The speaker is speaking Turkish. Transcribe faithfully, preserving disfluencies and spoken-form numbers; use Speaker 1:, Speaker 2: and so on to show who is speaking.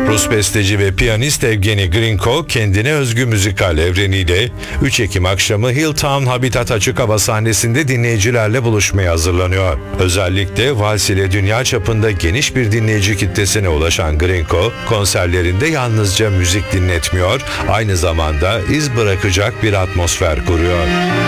Speaker 1: Rus besteci ve piyanist Evgeni Grinko kendine özgü müzikal evreniyle üç Ekim akşamı Hilltown Habitat açık hava sahnesinde dinleyicilerle buluşmaya hazırlanıyor. Özellikle vals ile dünya çapında geniş bir dinleyici kitlesine ulaşan Grinko, konserlerinde yalnızca müzik dinletmiyor, aynı zamanda iz bırakacak bir atmosfer kuruyor.